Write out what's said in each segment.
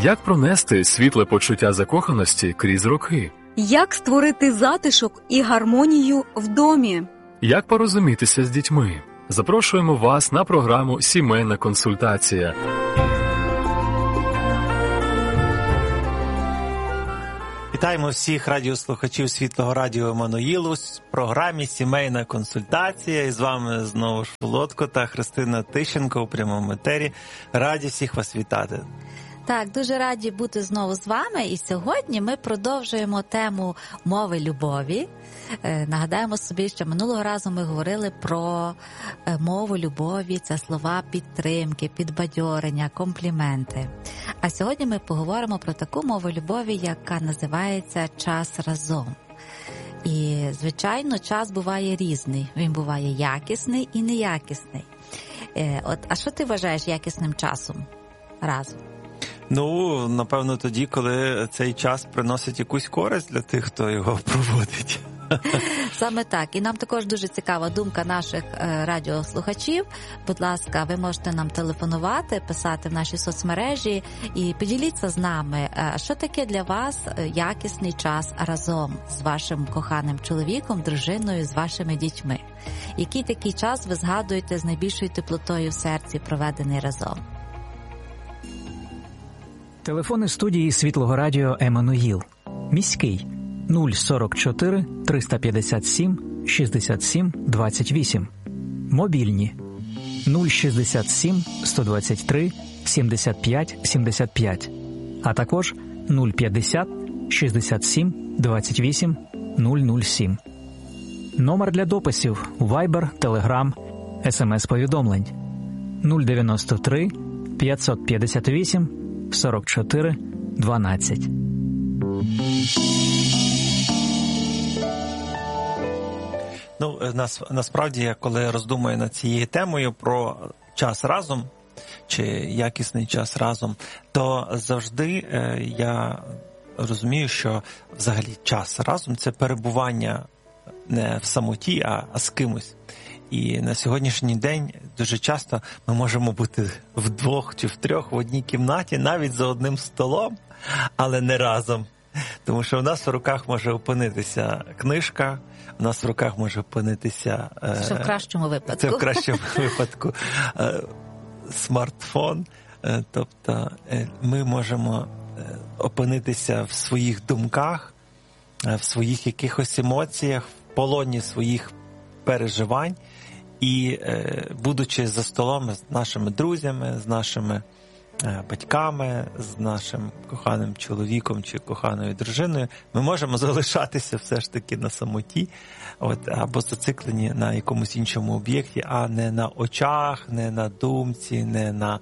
Як пронести світле почуття закоханості крізь роки? Як створити затишок і гармонію в домі? Як порозумітися з дітьми? Запрошуємо вас на програму «Сімейна консультація». Вітаємо всіх радіослухачів Світлого радіо Еммануїл у програмі «Сімейна консультація». І з вами знову ж Володко та Христина Тищенко у прямому етері. Раді всіх вас вітати. Так, дуже раді бути знову з вами. І сьогодні ми продовжуємо тему мови любові. Нагадаємо собі, що минулого разу ми говорили про мову любові, це слова підтримки, підбадьорення, компліменти. А сьогодні ми поговоримо про таку мову любові, яка називається «час разом». І, звичайно, час буває різний. Він буває якісний і неякісний. А що ти вважаєш якісним часом разом? Ну, напевно, тоді, коли цей час приносить якусь користь для тих, хто його проводить. Саме так. І нам також дуже цікава думка наших радіослухачів. Будь ласка, ви можете нам телефонувати, писати в наші соцмережі і поділіться з нами, що таке для вас якісний час разом з вашим коханим чоловіком, дружиною, з вашими дітьми. Який такий час ви згадуєте з найбільшою теплотою в серці, проведений разом? Телефони студії Світлого радіо Еммануїл. Міський 044 357 67 28. Мобільні 067 123 75 75. А також 050 67 28 007. Номер для дописів Viber, Telegram, SMS-повідомлень 093 558 44 12. Ну, насправді, коли роздумую над цією темою про час разом, чи якісний час разом, то завжди я розумію, що взагалі час разом – це перебування не в самоті, а з кимось. І на сьогоднішній день дуже часто ми можемо бути вдвох чи втрьох в одній кімнаті, навіть за одним столом, але не разом. Тому що в нас в руках може опинитися книжка, в нас в руках може опинитися... Це в кращому випадку. Це в кращому випадку смартфон. Тобто ми можемо опинитися в своїх думках, в своїх якихось емоціях, в полоні своїх переживань. І будучи за столом з нашими друзями, з нашими батьками, з нашим коханим чоловіком чи коханою дружиною, ми можемо залишатися все ж таки на самоті, або зациклені на якомусь іншому об'єкті, а не на очах, не на думці, не на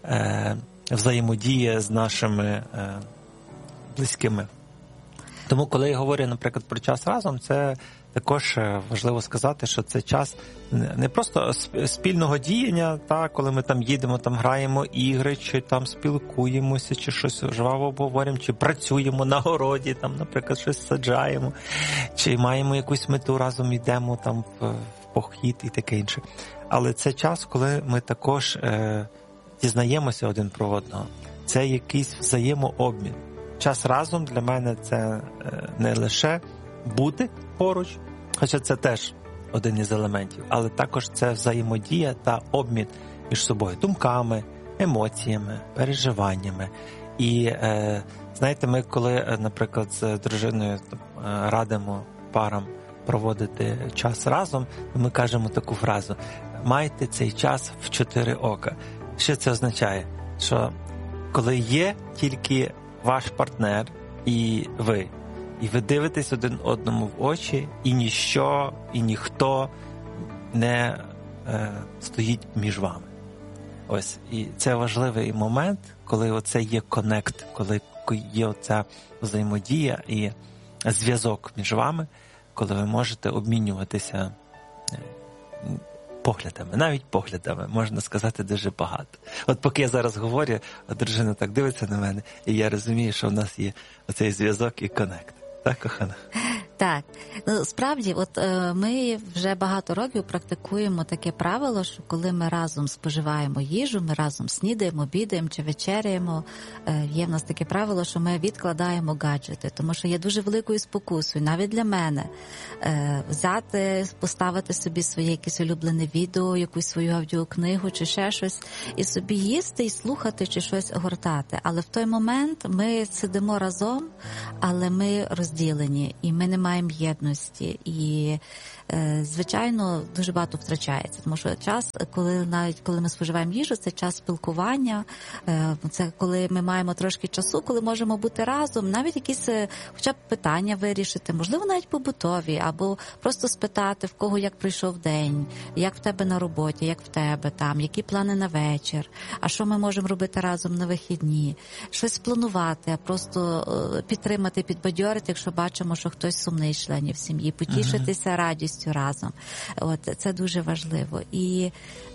взаємодії з нашими близькими. Тому, коли я говорю, наприклад, про час разом, це також важливо сказати, що це час не просто спільного діяння, коли ми там їдемо, там граємо ігри, чи там спілкуємося, чи щось жваво обговорюємо, чи працюємо на городі, там, наприклад, щось саджаємо, чи маємо якусь мету, разом йдемо там в похід і таке інше. Але це час, коли ми також дізнаємося один про одного. Це якийсь взаємообмін. Час разом для мене це не лише бути поруч, хоча це теж один із елементів, але також це взаємодія та обмін між собою думками, емоціями, переживаннями. І, знаєте, ми коли, наприклад, з дружиною радимо парам проводити час разом, ми кажемо таку фразу: «Майте цей час в 4 ока». Що це означає? Що коли є тільки ваш партнер і ви дивитесь один одному в очі, і ніщо, і ніхто не стоїть між вами. Ось, і це важливий момент, коли оце є коннект, коли є оця взаємодія і зв'язок між вами, коли ви можете обмінюватися поглядами, навіть поглядами, можна сказати, дуже багато. От поки я зараз говорю, дружина так дивиться на мене, і я розумію, що в нас є оцей зв'язок і коннект. Так, кохана? Так, ну справді, от ми вже багато років практикуємо таке правило, що коли ми разом споживаємо їжу, ми разом снідаємо, обідаємо чи вечеряємо, є в нас таке правило, що ми відкладаємо гаджети, тому що є дуже великою спокусою, навіть для мене, взяти, поставити собі своє якесь улюблене відео, якусь свою аудіокнигу чи ще щось, і собі їсти і слухати чи щось огортати. Але в той момент ми сидимо разом, але ми розділені, і ми не маємо єдності. І, звичайно, дуже багато втрачається. Тому що час, навіть коли ми споживаємо їжу, це час спілкування, це коли ми маємо трошки часу, коли можемо бути разом, навіть якісь хоча б питання вирішити, можливо, навіть побутові, або просто спитати, в кого як пройшов день, як в тебе на роботі, як в тебе там, які плани на вечір, а що ми можемо робити разом на вихідні, щось планувати, а просто підтримати, підбадьорити, якщо бачимо, що хтось сумний з членів сім'ї, потішитися радістю разом. От, це дуже важливо. І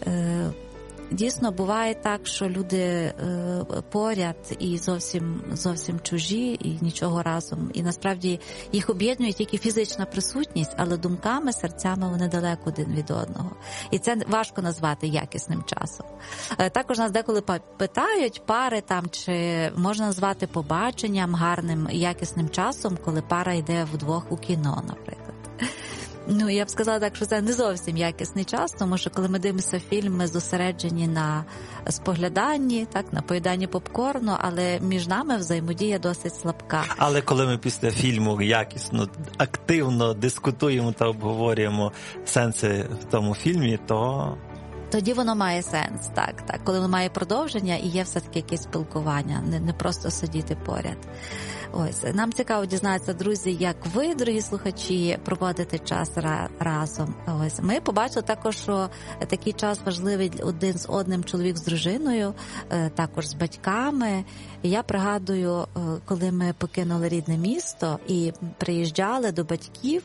дійсно буває так, що люди поряд і зовсім чужі, і нічого разом. І насправді їх об'єднує тільки фізична присутність, але думками, серцями вони далеко один від одного. І це важко назвати якісним часом. Також нас деколи питають пари там, чи можна назвати побаченням гарним, якісним часом, коли пара йде вдвох у кіно, наприклад. Ну, я б сказала так, що це не зовсім якісний час, тому що коли ми дивимося фільм, ми зосереджені на спогляданні, так, на поїданні попкорну, але між нами взаємодія досить слабка. Але коли ми після фільму якісно, активно дискутуємо та обговорюємо сенси в тому фільмі, то... Тоді воно має сенс, так. Коли воно має продовження і є все-таки якесь спілкування, не просто сидіти поряд. Ось, нам цікаво дізнатися, друзі, як ви, дорогі слухачі, проводите час разом. Ось, ми побачили також, що такий час важливий один з одним, чоловік з дружиною, також з батьками. І я пригадую, коли ми покинули рідне місто і приїжджали до батьків,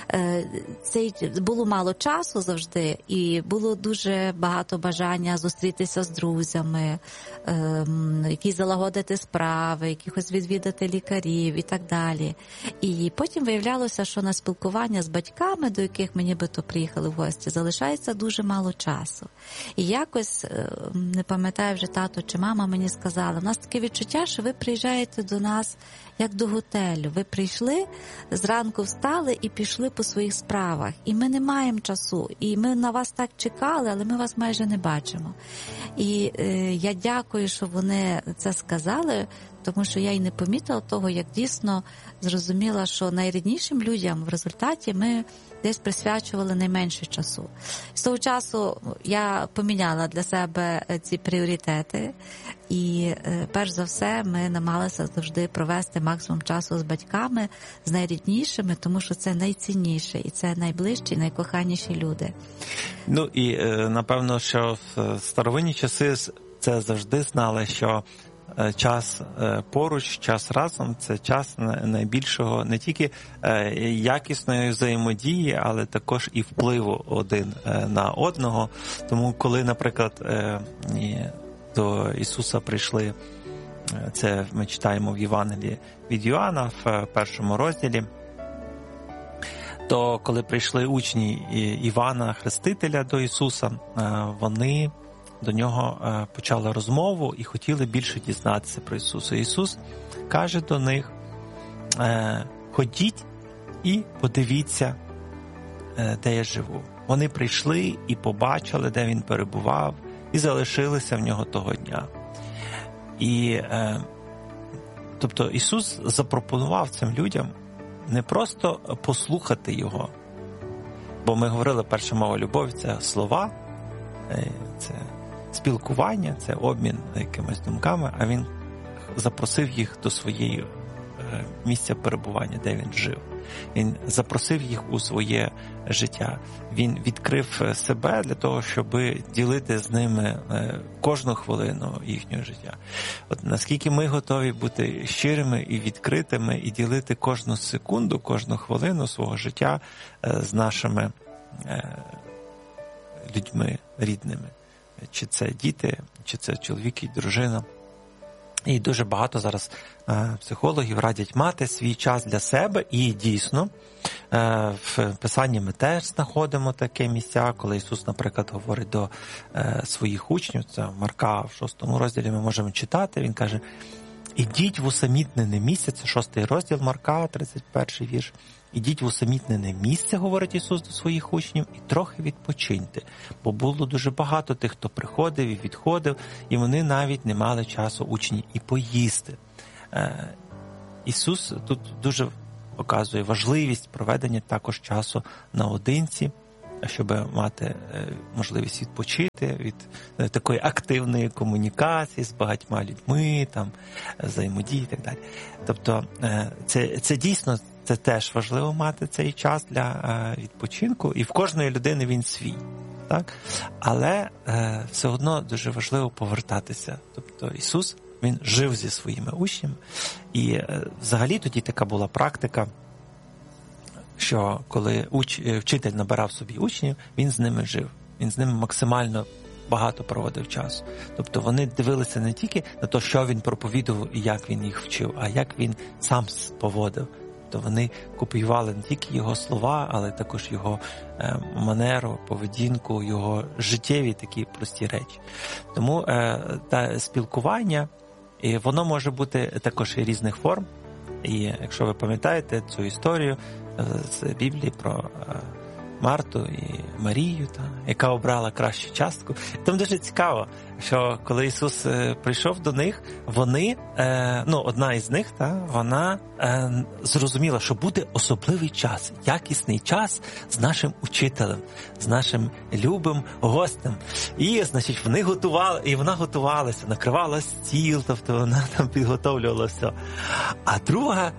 було мало часу завжди, і було дуже багато бажання зустрітися з друзями, якісь залагодити справи, якихось відвідати лікарів і так далі. І потім виявлялося, що на спілкування з батьками, до яких ми нібито приїхали в гості, залишається дуже мало часу. І якось, не пам'ятаю вже тато чи мама мені сказали, у нас таке відчуття, що ви приїжджаєте до нас як до готелю. Ви прийшли, зранку встали і пішли по своїх справах. І ми не маємо часу. І ми на вас так чекали, але ми вас майже не бачимо. І я дякую, що вони це сказали, тому що я й не помітила того, як дійсно зрозуміла, що найріднішим людям в результаті ми десь присвячували найменше часу. З того часу я поміняла для себе ці пріоритети, і перш за все ми намагалися завжди провести максимум часу з батьками, з найріднішими, тому що це найцінніше, і це найближчі, найкоханіші люди. Ну і напевно, що в старовинні часи це завжди знали, що час поруч, час разом – це час найбільшого не тільки якісної взаємодії, але також і впливу один на одного. Тому коли, наприклад, до Ісуса прийшли, це ми читаємо в Євангелії від Йоанна в 1 розділі, то коли прийшли учні Івана Хрестителя до Ісуса, вони до нього почали розмову і хотіли більше дізнатися про Ісуса. Ісус каже до них: ходіть і подивіться, де я живу. Вони прийшли і побачили, де він перебував, і залишилися в нього того дня. І, тобто Ісус запропонував цим людям не просто послухати Його, бо ми говорили, перша мова любові – це слова, це спілкування, це обмін якимись думками, а він запросив їх до своєї місця перебування, де він жив. Він запросив їх у своє життя. Він відкрив себе для того, щоб ділити з ними кожну хвилину їхнього життя. От наскільки ми готові бути щирими і відкритими і ділити кожну секунду, кожну хвилину свого життя з нашими людьми рідними. Чи це діти, чи це чоловік і дружина. І дуже багато зараз психологів радять мати свій час для себе і дійсно В Писанні ми теж знаходимо таке місця, коли Ісус, наприклад, говорить до своїх учнів, це Марка в 6 розділі ми можемо читати, Він каже: «Ідіть в усамітнене місце», це 6 розділ Марка, 31 вірш, «Ідіть в усамітнене місце», говорить Ісус до своїх учнів, «і трохи відпочиньте». Бо було дуже багато тих, хто приходив і відходив, і вони навіть не мали часу, учні, і поїсти. Ісус тут дуже показує важливість проведення також часу наодинці, щоб мати можливість відпочити від такої активної комунікації з багатьма людьми, там, взаємодії і так далі. Тобто це дійсно, це теж важливо мати цей час для відпочинку, і в кожної людини він свій. Так? Але все одно дуже важливо повертатися. Тобто Ісус, Він жив зі своїми учнями, і взагалі тоді така була практика, що коли вчитель набирав собі учнів, він з ними жив. Він з ними максимально багато проводив часу. Тобто вони дивилися не тільки на те, що він проповідував і як він їх вчив, а як він сам поводив. Тобто вони копіювали не тільки його слова, але також його манеру, поведінку, його життєві такі прості речі. Тому та спілкування, і воно може бути також і різних форм. І якщо ви пам'ятаєте цю історію з Біблії про Марту і Марію, яка обрала кращу частку. Там дуже цікаво, що коли Ісус прийшов до них, вони, одна із них, вона зрозуміла, що буде особливий час, якісний час з нашим учителем, з нашим любим гостем. І, значить, вони готували, і вона готувалася, накривала стіл, тобто вона там підготовлювала все. А друга,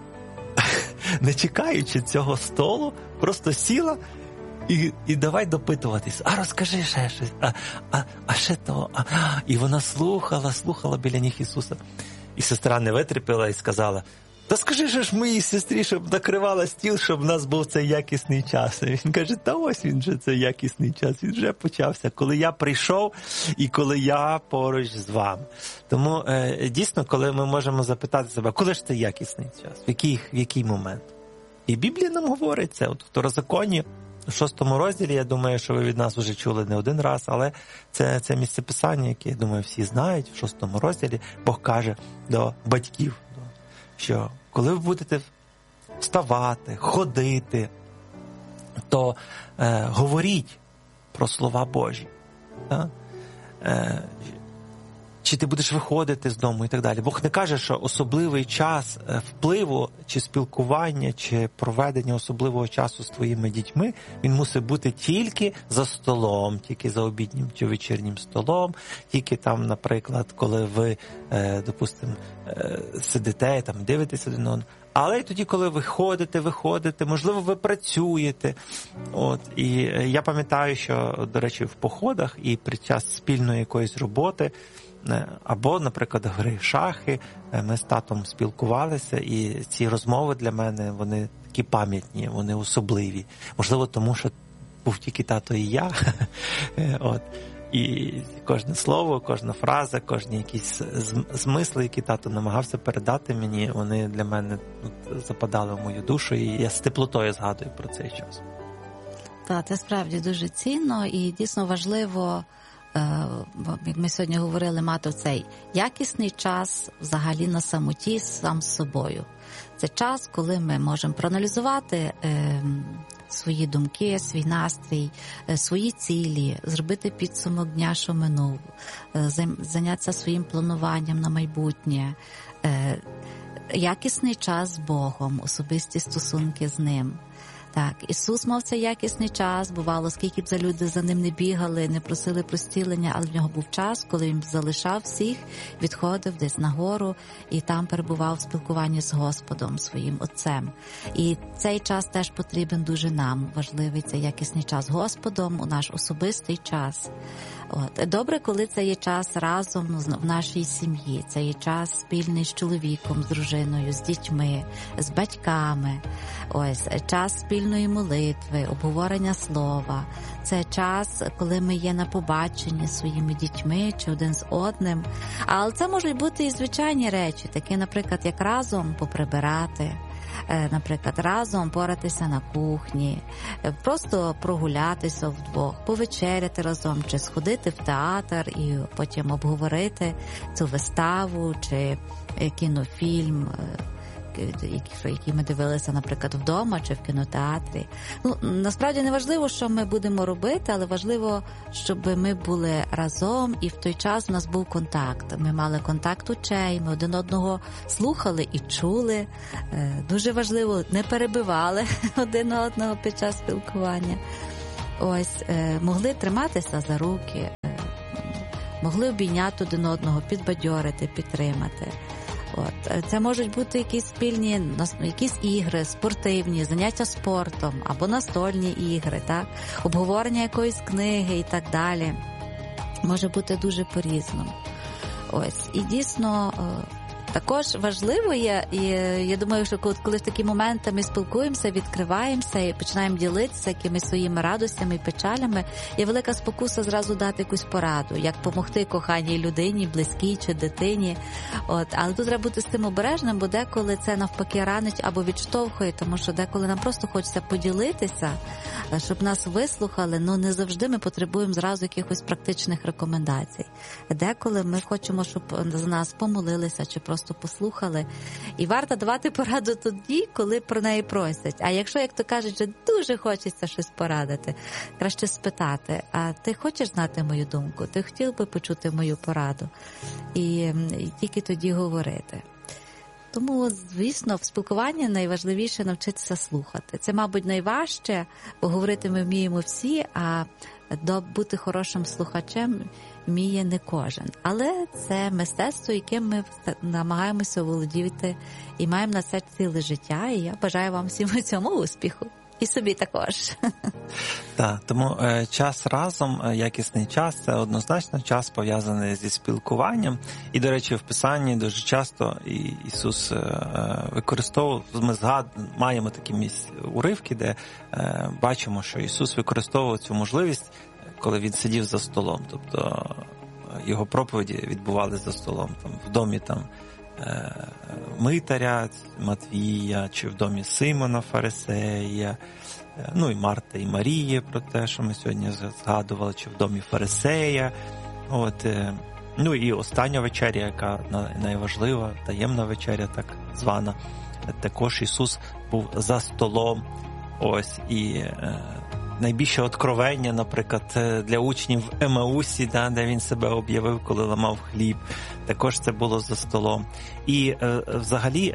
не чекаючи цього столу, просто сіла і давай допитуватись. А розкажи ще щось, а ще то. І вона слухала біля них Ісуса. І сестра не витерпіла і сказала: «Та скажи ж моїй сестрі, щоб накривала стіл, щоб в нас був цей якісний час». І він каже: «Та ось він же, цей якісний час, він вже почався, коли я прийшов і коли я поруч з вами». Тому дійсно, коли ми можемо запитати себе, коли ж це якісний час, в який момент? І Біблія нам говорить це, от в Второзаконні, в 6 розділі, я думаю, що ви від нас вже чули не один раз, але це місцеписання, яке, я думаю, всі знають, в 6 розділі Бог каже до батьків, що коли ви будете вставати, ходити, то говоріть про слова Божі. Так? Чи ти будеш виходити з дому і так далі. Бог не каже, що особливий час впливу, чи спілкування, чи проведення особливого часу з твоїми дітьми, він мусить бути тільки за столом, тільки за обіднім чи вечірнім столом, тільки там, наприклад, коли ви, допустимо, сидите, там, дивитеся один одного. Але й тоді, коли ви виходите, можливо, ви працюєте. От. І я пам'ятаю, що, до речі, в походах і під час спільної якоїсь роботи, або, наприклад, гри шахи, ми з татом спілкувалися, і ці розмови для мене, вони такі пам'ятні, вони особливі. Можливо, тому що був тільки тато і я. От. І кожне слово, кожна фраза, кожні якісь змисли, які тато намагався передати мені, вони для мене западали в мою душу, і я з теплотою згадую про цей час. Так, це справді дуже цінно і дійсно важливо, як ми сьогодні говорили, мати цей якісний час взагалі на самоті сам з собою. Це час, коли ми можемо проаналізувати свої думки, свій настрій, свої цілі, зробити підсумок дня, що минув, зайнятися своїм плануванням на майбутнє, якісний час з Богом, особисті стосунки з Ним. Так, Ісус мав цей якісний час, бувало, скільки б люди за ним не бігали, не просили про зцілення, але в нього був час, коли він залишав всіх, відходив десь на гору і там перебував в спілкуванні з Господом, своїм Отцем. І цей час теж потрібен дуже нам, важливий цей якісний час з Господом, у наш особистий час. От. Добре, коли це є час разом в нашій сім'ї, це є час спільний з чоловіком, з дружиною, з дітьми, з батьками, ось, час спільної молитви, обговорення слова, це час, коли ми є на побаченні зі своїми дітьми чи один з одним. Але це можуть бути і звичайні речі, такі, наприклад, як разом поприбирати, наприклад, разом поратися на кухні, просто прогулятися вдвох, повечеряти разом, чи сходити в театр і потім обговорити цю виставу, чи кінофільм, які ми дивилися, наприклад, вдома чи в кінотеатрі. Насправді не важливо, що ми будемо робити, але важливо, щоб ми були разом, і в той час у нас був контакт. Ми мали контакт очей, ми один одного слухали і чули. Дуже важливо, не перебивали один одного під час спілкування. Ось, могли триматися за руки, могли обійняти один одного, підбадьорити, підтримати. Це можуть бути якісь спільні, якісь ігри, спортивні, заняття спортом або настольні ігри, так? Обговорення якоїсь книги і так далі. Може бути дуже по-різному. Ось, і дійсно також важливо є, і я думаю, що коли в такі моменти ми спілкуємося, відкриваємося і починаємо ділитися якимись своїми радостями і печалями, є велика спокуса зразу дати якусь пораду, як допомогти коханій людині, близькій чи дитині. Але тут треба бути з цим обережним, бо деколи це навпаки ранить або відштовхує, тому що деколи нам просто хочеться поділитися, щоб нас вислухали, але не завжди ми потребуємо зразу якихось практичних рекомендацій. Деколи ми хочемо, щоб за нас помолилися чи просто послухали. І варто давати пораду тоді, коли про неї просять. А якщо, як то кажуть, що дуже хочеться щось порадити, краще спитати, а ти хочеш знати мою думку? Ти хотів би почути мою пораду? І тільки тоді говорити. Тому, звісно, в спілкуванні найважливіше навчитися слухати. Це, мабуть, найважче, бо говорити ми вміємо всі, а бути хорошим слухачем вміє не кожен. Але це мистецтво, яким ми намагаємося володіти і маємо на це ціле життя. І я бажаю вам всім у цьому успіху. І собі також. Так, тому час разом, якісний час, це однозначно час пов'язаний зі спілкуванням. І, до речі, в Писанні дуже часто Ісус використовував, ми маємо такі уривки, де бачимо, що Ісус використовував цю можливість, коли Він сидів за столом. Тобто Його проповіді відбувалися за столом, там, в домі Митаря, Матвія, чи в домі Симона Фарисея, ну і Марта і Марії, про те, що ми сьогодні згадували, чи в домі Фарисея. Ну і остання вечеря, яка найважлива, таємна вечеря, так звана. Також Ісус був за столом. Ось, і найбільше откровення, наприклад, для учнів в Емаусі, де він себе об'явив, коли ламав хліб. Також це було за столом. І взагалі,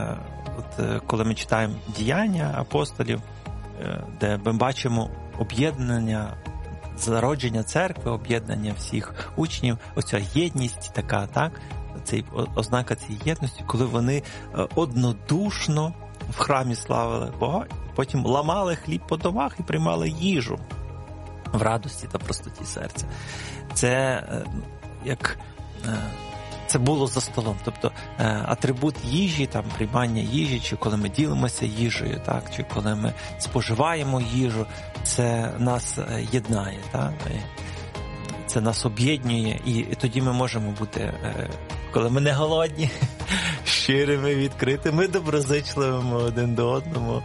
коли ми читаємо діяння апостолів, де ми бачимо об'єднання, зародження церкви, об'єднання всіх учнів, оця єдність така, так? Це ознака цієї єдності, коли вони однодушно в храмі славили Бога, потім ламали хліб по домах і приймали їжу в радості та простоті серця. Це як це було за столом. Тобто атрибут їжі, там приймання їжі, чи коли ми ділимося їжею, так, чи коли ми споживаємо їжу, це нас єднає, так? Це нас об'єднує, і тоді ми можемо бути, коли ми не голодні, щирими, відкритими, доброзичливими один до одного,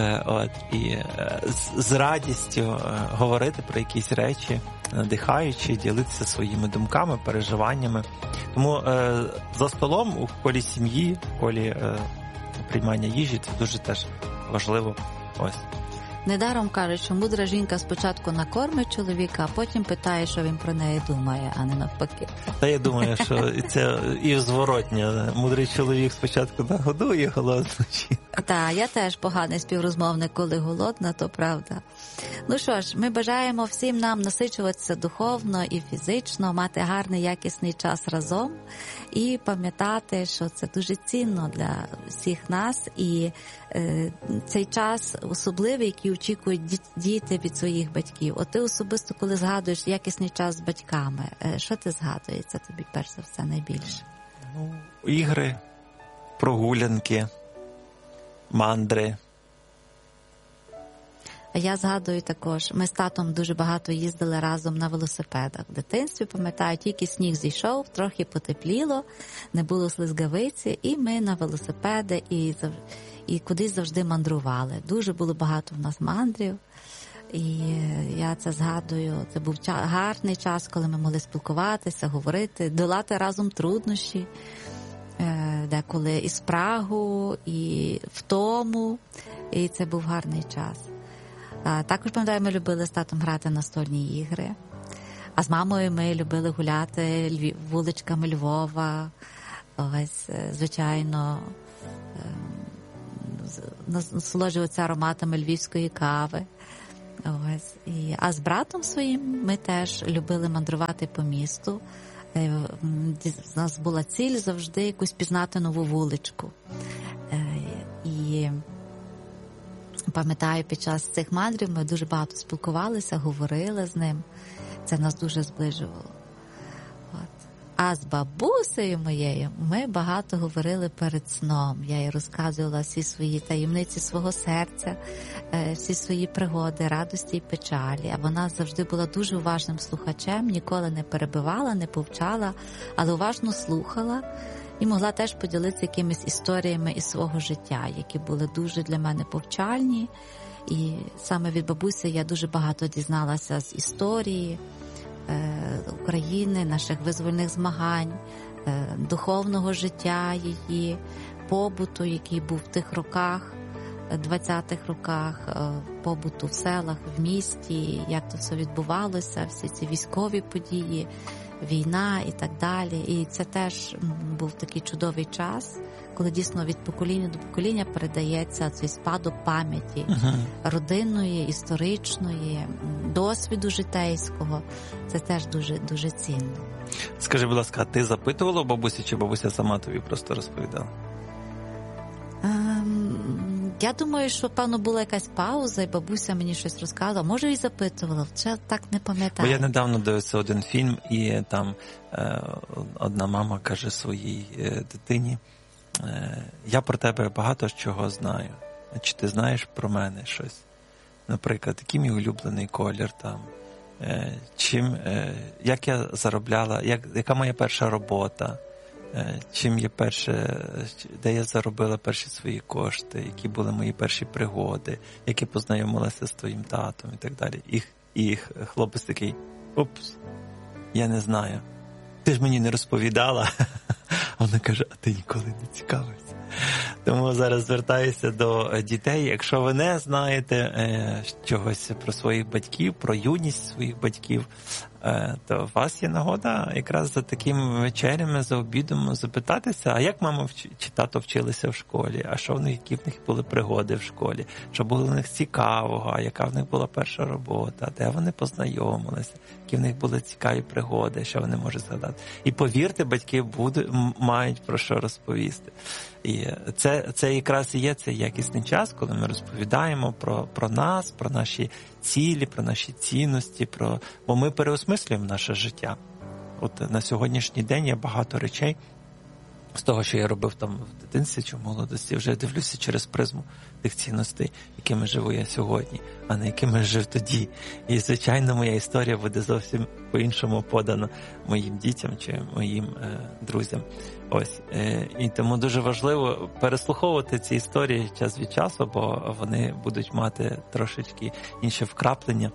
і з радістю говорити про якісь речі, надихаючи, ділитися своїми думками, переживаннями. Тому за столом у колі сім'ї, в колі приймання їжі, це дуже теж важливо. Ось. Недаром кажуть, що мудра жінка спочатку накормить чоловіка, а потім питає, що він про неї думає, а не навпаки. Та я думаю, що це і зворотня. Мудрий чоловік спочатку нагодує голодну жінку. Так, я теж поганий співрозмовник, коли голодна, то правда. Ну що ж, ми бажаємо всім нам насичуватися духовно і фізично, мати гарний, якісний час разом і пам'ятати, що це дуже цінно для всіх нас. І цей час особливий, який очікують діти від своїх батьків. От ти особисто, коли згадуєш якісний час з батьками, що ти згадується тобі перш за все найбільше? Ігри, прогулянки, мандри. А я згадую також, ми з татом дуже багато їздили разом на велосипедах. В дитинстві, пам'ятаю, тільки сніг зійшов, трохи потепліло, не було слизгавиці, і ми на велосипеди, і кудись завжди мандрували. Дуже було багато в нас мандрів. І я це згадую, це був гарний час, коли ми могли спілкуватися, говорити, долати разом труднощі, деколи і спрагу, і втому, і це був гарний час. Також, пам'ятаю, ми любили з татом грати настольні ігри, а з мамою ми любили гуляти вуличками Львова, ось, звичайно, насолоджуватися ароматами львівської кави. Ось. А з братом своїм ми теж любили мандрувати по місту. У нас була ціль завжди якусь пізнати нову вуличку. І пам'ятаю, під час цих мандрів ми дуже багато спілкувалися, говорили з ним. Це нас дуже зближувало. А з бабусею моєю ми багато говорили перед сном. Я їй розказувала всі свої таємниці свого серця, всі свої пригоди, радості і печалі. А вона завжди була дуже уважним слухачем, ніколи не перебивала, не повчала, але уважно слухала і могла теж поділитися якимись історіями із свого життя, які були дуже для мене повчальні. І саме від бабусі я дуже багато дізналася з історії України, наших визвольних змагань, духовного життя її, побуту, який був в тих роках, 20-х роках, побуту в селах, в місті, як то все відбувалося, всі ці військові події, війна і так далі. І це теж був такий чудовий час, коли дійсно від покоління до покоління передається цей спадок пам'яті родинної, історичної, досвіду житейського. Це теж дуже, дуже цінно. Скажи, будь ласка, ти запитувала бабусі, чи бабуся сама тобі просто розповідала? Я думаю, що, певно, була якась пауза, і бабуся мені щось розказувала. Може, і запитувала, це так не пам'ятаю. Бо я недавно дивився один фільм, і там одна мама каже своїй дитині: я про тебе багато чого знаю. Чи ти знаєш про мене щось? Наприклад, який мій улюблений колір там, як я заробляла, яка моя перша робота, чим є де я заробила перші свої кошти, які були мої перші пригоди, як я познайомилася з твоїм татом і так далі. І хлопець такий: упс, я не знаю. Ти ж мені не розповідала. Вона каже: а ти ніколи не цікавився. Тому зараз звертаюся до дітей. Якщо ви не знаєте чогось про своїх батьків, про юність своїх батьків, то у вас є нагода якраз за такими вечерями, за обідом запитатися, а як мама чи тато вчилися в школі, а що які в них були пригоди в школі, що було в них цікавого, а яка в них була перша робота, де вони познайомилися, які в них були цікаві пригоди, що вони можуть згадати. І повірте, батьки мають про що розповісти. І це якраз і є цей якісний час, коли ми розповідаємо про нас, про наші цілі, про наші цінності, бо ми переосмислюємо наше життя. От на сьогоднішній день є багато речей з того, що я робив там в дитинстві чи в молодості, вже дивлюся через призму тих цінностей, якими живу я сьогодні, а не якими жив тоді. І, звичайно, моя історія буде зовсім по-іншому подана моїм дітям чи моїм друзям. Ось. І тому дуже важливо переслуховувати ці історії час від часу, бо вони будуть мати трошечки інше вкраплення,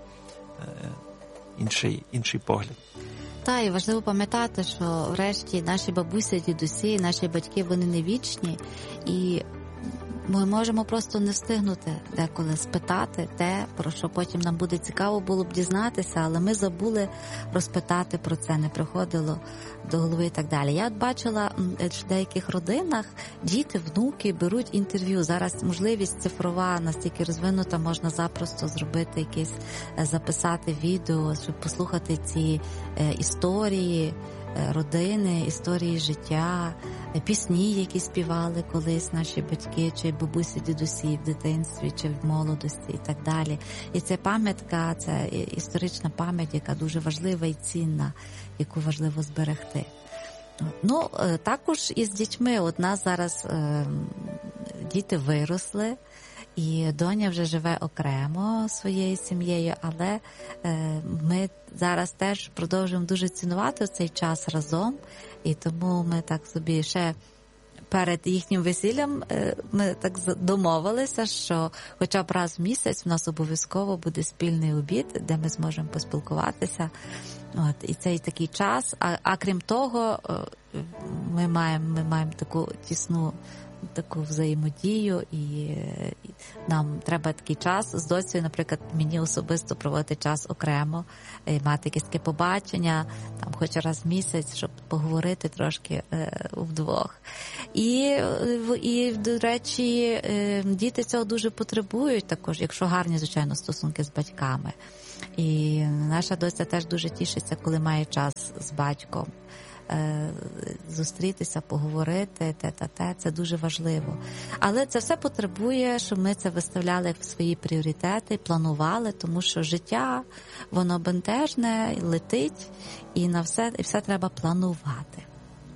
інший погляд. Так, і важливо пам'ятати, що врешті наші бабусі, дідусі, наші батьки, вони не вічні, і ми можемо просто не встигнути деколи спитати те, про що потім нам буде цікаво було б дізнатися, але ми забули розпитати про це, не приходило до голови і так далі. Я бачила, що в деяких родинах діти, внуки беруть інтерв'ю. Зараз можливість цифрова настільки розвинута, можна запросто зробити якесь, записати відео, щоб послухати ці історії родини, історії життя, пісні, які співали колись наші батьки, чи бабусі, дідусі в дитинстві, чи в молодості і так далі. І це пам'ятка, це історична пам'ять, яка дуже важлива і цінна, яку важливо зберегти. Ну, також і з дітьми. От нас зараз діти виросли, і доня вже живе окремо своєю сім'єю, але ми зараз теж продовжуємо дуже цінувати цей час разом, і тому ми так собі ще перед їхнім весіллям ми так домовилися, що хоча б раз в місяць в нас обов'язково буде спільний обід, де ми зможемо поспілкуватися. І цей такий час. А крім того, ми маємо таку тісну таку взаємодію, і нам треба такий час з доцею, наприклад, мені особисто проводити час окремо, мати якесь таке побачення, там хоч раз в місяць, щоб поговорити трошки вдвох. І, до речі, діти цього дуже потребують також, якщо гарні, звичайно, стосунки з батьками. І наша доця теж дуже тішиться, коли має час з батьком. Зустрітися, поговорити, те-те-те, це дуже важливо. Але це все потребує, щоб ми це виставляли як в свої пріоритети, планували, тому що життя, воно бентежне, летить, і все треба планувати.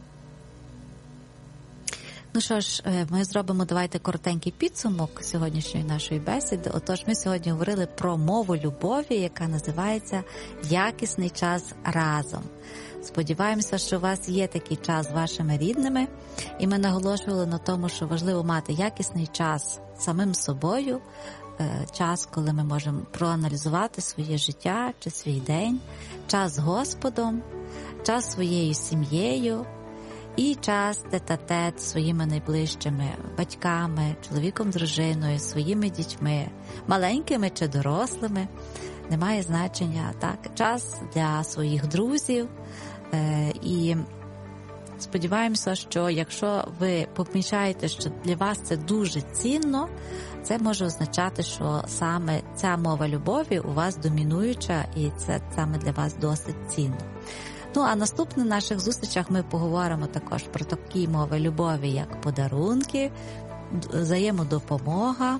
Ну що ж, ми зробимо, давайте, коротенький підсумок сьогоднішньої нашої бесіди. Отож, ми сьогодні говорили про мову любові, яка називається «Якісний час разом». Сподіваємося, що у вас є такий час з вашими рідними, і ми наголошували на тому, що важливо мати якісний час самим собою, час, коли ми можемо проаналізувати своє життя чи свій день, час з Господом, час своєю сім'єю і час тет-а-тет зі своїми найближчими батьками, чоловіком, дружиною, своїми дітьми, маленькими чи дорослими. Немає значення, так, час для своїх друзів. І сподіваємося, що якщо ви помічаєте, що для вас це дуже цінно, це може означати, що саме ця мова любові у вас домінуюча, і це саме для вас досить цінно. Ну, а наступних наших зустрічах ми поговоримо також про такі мови любові, як подарунки, взаємодопомога.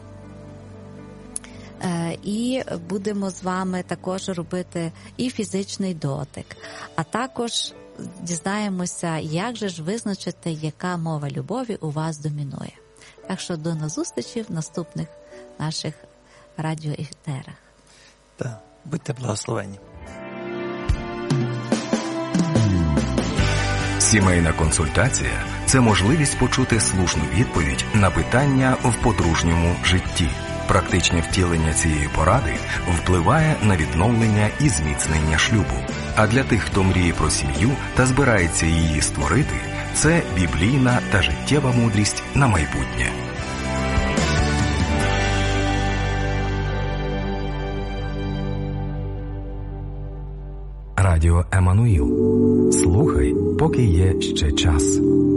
І будемо з вами також робити і фізичний дотик. А також дізнаємося, як же ж визначити, яка мова любові у вас домінує. Так що до зустрічі в наступних наших радіоефірах. Так, будьте благословені. Сімейна консультація – це можливість почути слушну відповідь на питання в подружньому житті. Практичне втілення цієї поради впливає на відновлення і зміцнення шлюбу. А для тих, хто мріє про сім'ю та збирається її створити, це біблійна та життєва мудрість на майбутнє. Радіо Еммануїл. Слухай, поки є ще час.